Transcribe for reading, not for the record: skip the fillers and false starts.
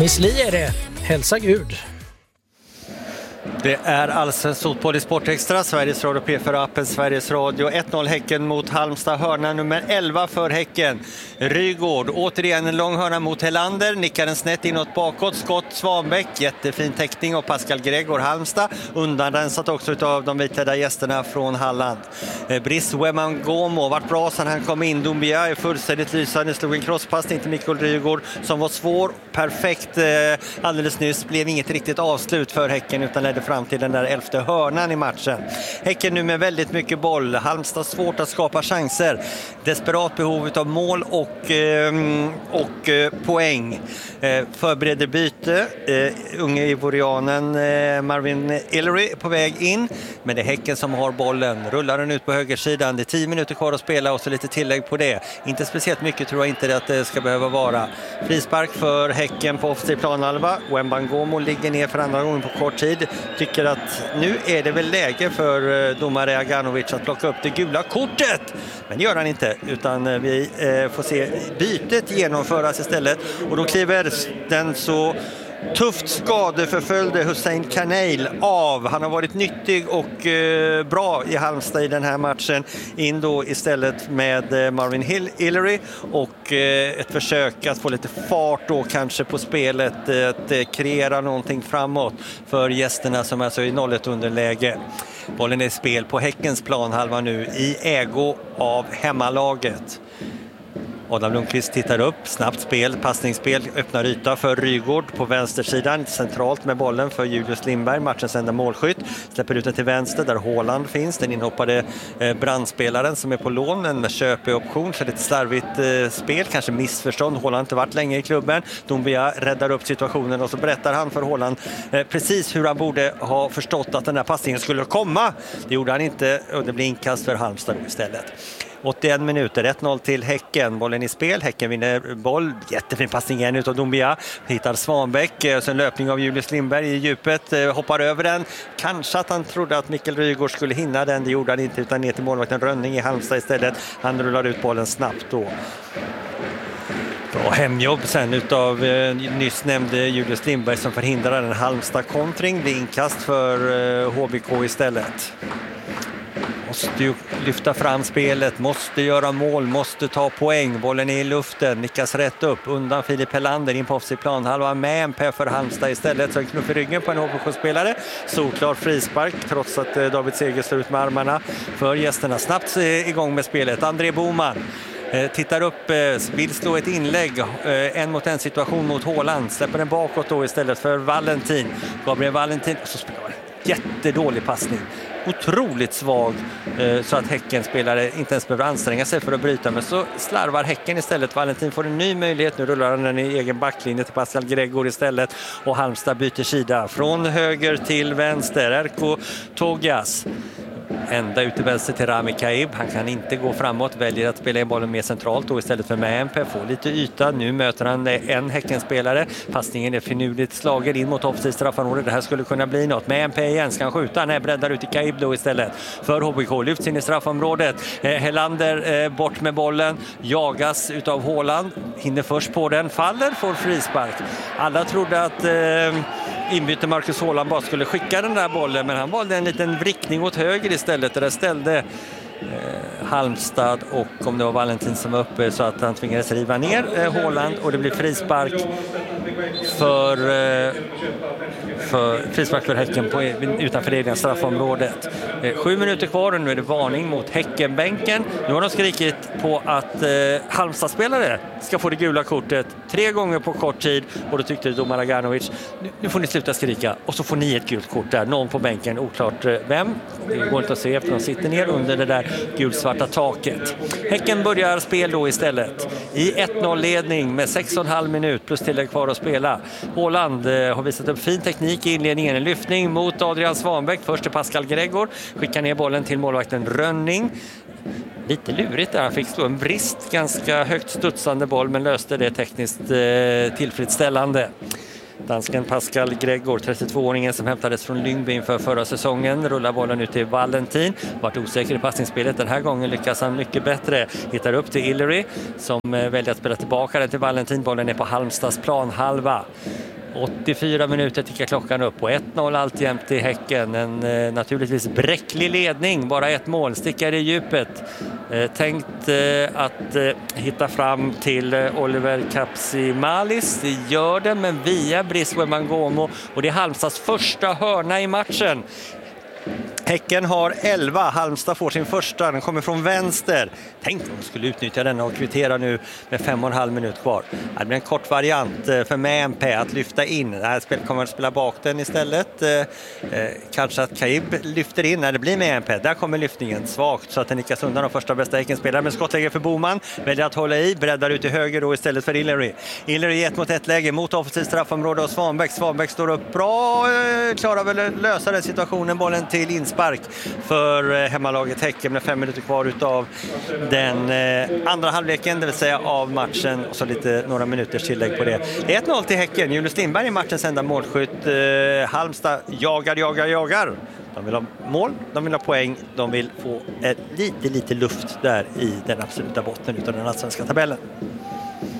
Miss Li är det. Hälsa Gud. Det är allsvensk fotboll i Sportextra, Sveriges Radio P4-appen, Sveriges Radio. 1-0 Häcken mot Halmstad, hörna nummer 11 för Häcken. Rygård, återigen en lång hörna mot Helander, nickar den snett inåt bakåt, skott Svanbäck, jättefin täckning av Pascal Gregor. Halmstad undanrensat också av de vitklädda gästerna från Halland. Brice Wembangomo vart bra sedan han kom in. Doumbia är fullständigt lysande, slog en crosspassning till Mikael Rygård som var svår, perfekt alldeles nyss. Blev inget riktigt avslut för Häcken utan ledde fram till den där 11:e hörnan i matchen. Häcken nu med väldigt mycket boll. Halmstad svårt att skapa chanser. Desperat behov av mål och poäng. Förbereder byte. Unge ivorianen Marvin Hillery på väg in. Men det är Häcken som har bollen. Rullar den ut på högersidan. Det är 10 minuter kvar att spela och så lite tillägg på det. Inte speciellt mycket tror jag inte att det ska behöva vara. Frispark för Häcken på offensiv planhalva. Wembangomo ligger ner för andra gången på kort tid. Tycker att nu är det väl läge för domare Aganovic att plocka upp det gula kortet. Men det gör han inte, utan vi får se bytet genomföras istället. Och då kliver den så tufft skadeförföljde Hussein Kanail av. Han har varit nyttig och bra i Halmstad i den här matchen. In då istället med Marvin Hillery och ett försök att få lite fart då kanske på spelet, att kreera någonting framåt för gästerna som alltså i 0-1 underläge. Bollen är i spel på Häckens planhalva nu i ägo av hemmalaget. Adam Lundqvist tittar upp, snabbt spel, passningsspel, öppnar yta för Rygård på vänstersidan, centralt med bollen för Julius Lindberg, matchens enda målskytt, släpper ut den till vänster där Håland finns, den inhoppade brandspelaren som är på lån, en köpeoption, så lite slarvigt spel, kanske missförstånd, Håland har inte varit länge i klubben, Doumbia räddar upp situationen och så berättar han för Håland precis hur han borde ha förstått att den här passningen skulle komma. Det gjorde han inte och det blir inkast för Halmstad istället. 81 minuter, 1-0 till Häcken. Bollen i spel, Häcken vinner boll. Jättefin passning igen utav Doumbia. Hittar Svanbäck, så en löpning av Julius Lindberg i djupet. Hoppar över den. Kanske att han trodde att Mikael Rygård skulle hinna den. Det gjorde han inte utan ner till målvakten Rönning i Halmstad istället. Han rullar ut bollen snabbt då. Bra hemjobb sen utav nyss nämnde Julius Lindberg som förhindrar en Halmstad-kontring. Det är inkast för HBK istället. Måste ju lyfta fram spelet, måste göra mål, måste ta poäng. Bollen är i luften, nickas rätt upp undan Filip Helander in på offensiv planhalva med en för Halmstad istället. Så en knuff i ryggen på en HBK-spelare. Solklar frispark trots att David Seger slår ut med armarna för gästerna. Snabbt igång med spelet. André Boman tittar upp, vill slå ett inlägg, en mot en situation mot Håland. Släpper den bakåt då istället för Valentin. Gabriel Valentin, så spelar han jättedålig passning. Otroligt svag så att Häcken spelare inte ens behöver anstränga sig för att bryta, men så slarvar Häcken istället. Valentin får en ny möjlighet, nu rullar han den i egen backlinje till Pascal Gregor istället och Halmstad byter sida från höger till vänster. Erko Togas ända ut till vänster till Rami Kaib. Han kan inte gå framåt, väljer att spela in bollen mer centralt då istället för med MP. Får lite yta, nu möter han en Häckenspelare. Passningen är finurligt slagen in mot offensivt straffområde. Det här skulle kunna bli något. Med MP igen ska han skjuta, nej, breddar ut till Kaib då istället. För HBK lyfts in i straffområdet. Helander bort med bollen, jagas utav Håland. Hinner först på den, faller, får frispark. Alla trodde att inbyte Marcus Håland bara skulle skicka den där bollen, men han valde en liten vrickning åt höger istället. Där ställde Halmstad och om det var Valentin som var uppe så att han tvingades riva ner Håland och det blir frispark för Häcken utanför det egna straffområdet. 7 minuter kvar och nu är det varning mot Häckenbänken. Nu har de skrikit på att Halmstad-spelare ska få det gula kortet 3 gånger på kort tid och då tyckte domare Aganovic, nu får ni sluta skrika och så får ni ett gult kort där. Någon på bänken, oklart vem. Det går inte att se efter de sitter ner under det där gulsvarta taket. Häcken börjar spel då istället i 1-0-ledning med 6,5 minut plus tillägg kvar att spela. Håland har visat upp fin teknik i inledningen. En lyftning mot Adrian Svanbäck. Först till Pascal Gregor. Skickar ner bollen till målvakten Rönning. Lite lurigt där. Han fick slå en brist. Ganska högt studsande boll men löste det tekniskt tillfredsställande. Dansken Pascal Gregor, 32-åringen som hämtades från Lyngby inför förra säsongen, rullar bollen ut till Valentin. Vart osäker i passningsspelet. Den här gången lyckas han mycket bättre. Hittar upp till Hillery som väljer att spela tillbaka den till Valentin. Bollen är på Halmstads planhalva. 84 minuter tickar klockan upp och 1-0 alltjämt i Häcken. En naturligtvis bräcklig ledning, bara ett mål, stickar i djupet. Tänkt att hitta fram till Oliver Kapsimalis. Det gör det, men via Briswe Mangomo, och det är Halmstads första hörna i matchen. Häcken har 11, Halmstad får sin första, den kommer från vänster. Tänk om de skulle utnyttja den och kvittera nu med 5,5 minut kvar. Det blir en kort variant för MP att lyfta in. Det här spelet kommer att spela bak den istället. Kanske att Kaib lyfter in när det blir med MP. Där kommer lyftningen svagt så att den nickas undan av första bästa Häcken-spelare. Men skottläge för Boman, väljer att hålla i, breddar ut till höger då istället för Hillery. Hillery 1-mot-1 läge mot offensivt straffområde och Svanbäck. Svanbäck står upp bra, klarar väl lösa den situationen, bollen till inspark för hemmalaget Häcken med 5 minuter kvar utav den andra halvleken, det vill säga av matchen, och så några minuters tillägg på det. 1-0 till Häcken, Julius Lindberg är matchens enda målskytt. Halmstad jagar. De vill ha mål, de vill ha poäng, de vill få lite luft där i den absoluta botten utav den allsvenska tabellen.